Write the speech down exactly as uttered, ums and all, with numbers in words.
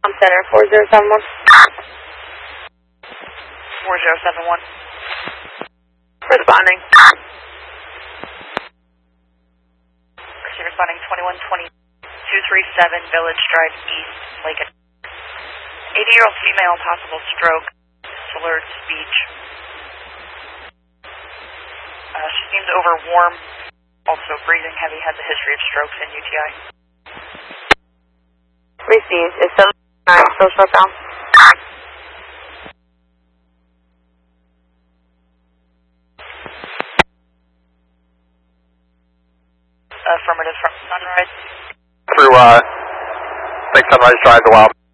Center four zero seven one. four zero seven one. Responding. Proceed responding twenty-one twenty two three seven Village Drive East, Lincoln. eighty-year-old female, possible stroke, slurred speech. Uh, she seems overwarm, also breathing heavy, has a history of strokes and U T I. Received. Is seven nine still shut down? Affirmative from Sunrise. Through, uh, I think Sunrise Drive a while.